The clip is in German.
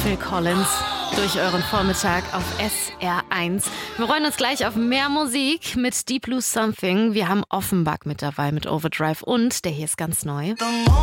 Phil Collins durch euren Vormittag auf SR1. Wir freuen uns gleich auf mehr Musik mit Deep Blue Something. Wir haben Offenbach mit dabei mit Overdrive und der hier ist ganz neu.